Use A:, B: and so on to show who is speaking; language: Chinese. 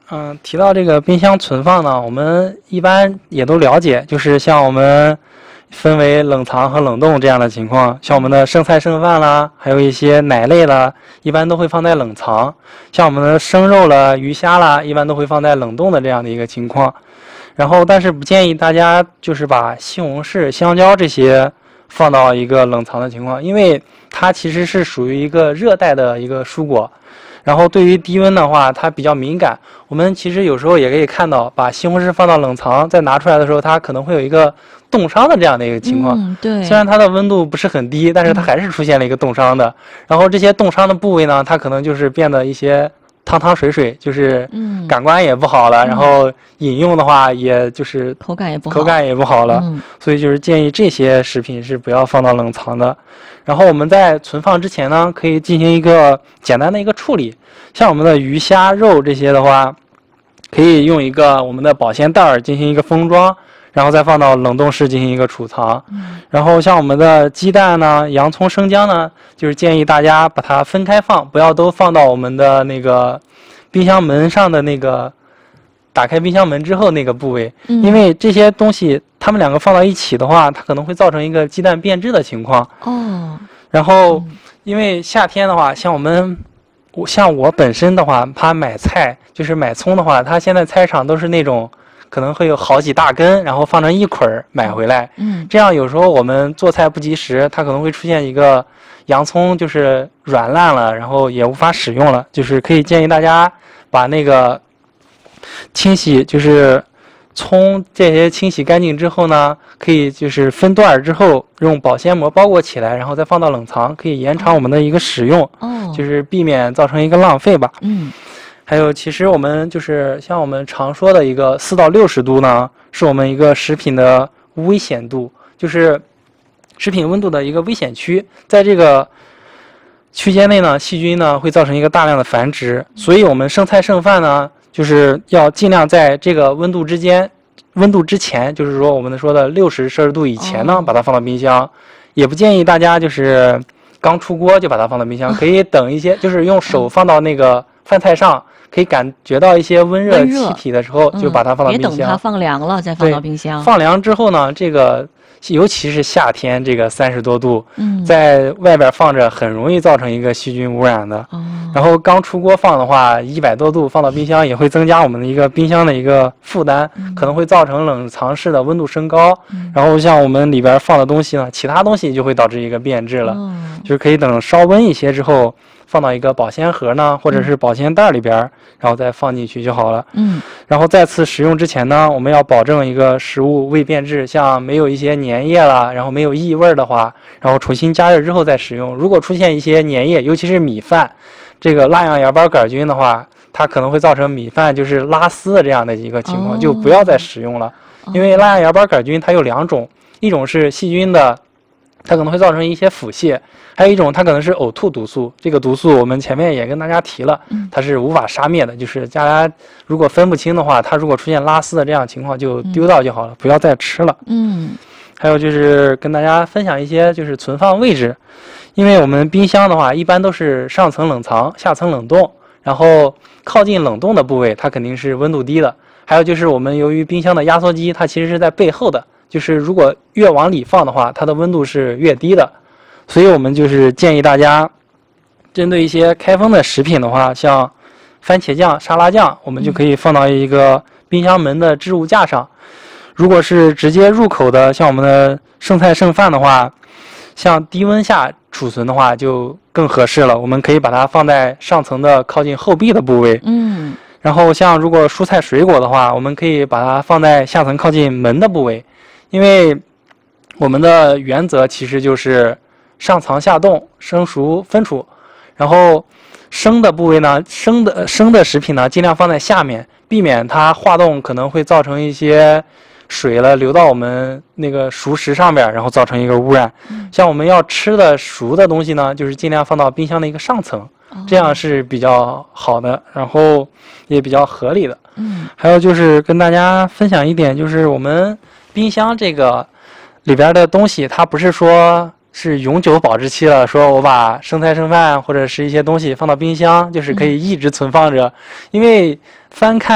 A: 提到这个冰箱存放呢，我们一般也都了解，就是像我们分为冷藏和冷冻这样的情况。像我们的剩菜剩饭啦，还有一些奶类啦，一般都会放在冷藏。像我们的生肉啦、鱼虾啦，一般都会放在冷冻的这样的一个情况。然后，但是不建议大家就是把西红柿、香蕉这些放到一个冷藏的情况，因为它其实是属于一个热带的一个蔬果。然后对于低温的话，它比较敏感。我们其实有时候也可以看到，把西红柿放到冷藏，再拿出来的时候，它可能会有一个冻伤的这样的一个情况。
B: 对。
A: 虽然它的温度不是很低，但是它还是出现了一个冻伤的。然后这些冻伤的部位呢，它可能就是变得一些汤汤水水，就是感官也不好了，然后饮用的话也就是
B: 口感也
A: 不好了。所以就是建议这些食品是不要放到冷藏的。然后我们在存放之前呢，可以进行一个简单的一个处理。像我们的鱼虾肉这些的话，可以用一个我们的保鲜袋进行一个封装，然后再放到冷冻室进行一个储藏。然后像我们的鸡蛋呢、洋葱、生姜呢，就是建议大家把它分开放，不要都放到我们的那个冰箱门上的那个打开冰箱门之后那个部位，因为这些东西它们两个放到一起的话，它可能会造成一个鸡蛋变质的情况。然后因为夏天的话，像我本身的话，他买菜就是买葱的话，他现在菜场都是那种可能会有好几大根，然后放成一捆买回来。这样有时候我们做菜不及时，它可能会出现一个洋葱就是软烂了，然后也无法使用了。就是可以建议大家把那个清洗，就是葱这些清洗干净之后呢，可以就是分段之后用保鲜膜包裹起来，然后再放到冷藏，可以延长我们的一个使用。就是避免造成一个浪费吧。还有其实我们就是像我们常说的一个4到60度呢，是我们一个食品的危险度，就是食品温度的一个危险区。在这个区间内呢，细菌呢会造成一个大量的繁殖，所以我们剩菜剩饭呢，就是要尽量在这个温度之前，就是说我们说的60摄氏度以前呢，把它放到冰箱。也不建议大家就是刚出锅就把它放到冰箱，可以等一些，就是用手放到那个饭菜上，可以感觉到一些温热气体的时候，就把它放到冰箱。
B: 别等它放凉了再放到冰箱。
A: 放凉之后呢，这个尤其是夏天这个30多度，在外边放着很容易造成一个细菌污染的。然后刚出锅放的话，100多度放到冰箱也会增加我们的一个冰箱的一个负担，可能会造成冷藏室的温度升高。然后像我们里边放的东西呢，其他东西就会导致一个变质了。就是可以等稍温一些之后，放到一个保鲜盒呢，或者是保鲜袋里边，然后再放进去就好了。然后再次使用之前呢，我们要保证一个食物未变质，像没有一些粘液啦，然后没有异味的话，然后重新加热之后再使用。如果出现一些粘液，尤其是米饭，这个蜡样芽孢杆菌的话，它可能会造成米饭就是拉丝的这样的一个情况，就不要再使用了。因为蜡样芽孢杆菌它有2种，一种是细菌的，它可能会造成一些腹泻，还有一种它可能是呕吐毒素。这个毒素我们前面也跟大家提了，它是无法杀灭的，就是大家如果分不清的话，它如果出现拉丝的这样情况就丢掉就好了，不要再吃了。还有就是跟大家分享一些就是存放位置。因为我们冰箱的话一般都是上层冷藏，下层冷冻，然后靠近冷冻的部位它肯定是温度低的。还有就是我们由于冰箱的压缩机它其实是在背后的，就是如果越往里放的话，它的温度是越低的。所以我们就是建议大家针对一些开封的食品的话，像番茄酱、沙拉酱，我们就可以放到一个冰箱门的置物架上。如果是直接入口的，像我们的剩菜剩饭的话，像低温下储存的话就更合适了，我们可以把它放在上层的靠近后壁的部位。然后像如果蔬菜水果的话，我们可以把它放在下层靠近门的部位。因为我们的原则其实就是上藏下冻，生熟分储。然后生的部位呢，生的食品呢，尽量放在下面，避免它化冻可能会造成一些水了流到我们那个熟食上边，然后造成一个污染。像我们要吃的熟的东西呢，就是尽量放到冰箱的一个上层，这样是比较好的，然后也比较合理的。还有就是跟大家分享一点，就是我们冰箱这个里边的东西，它不是说是永久保质期了，说我把剩菜剩饭或者是一些东西放到冰箱，就是可以一直存放着。因为翻看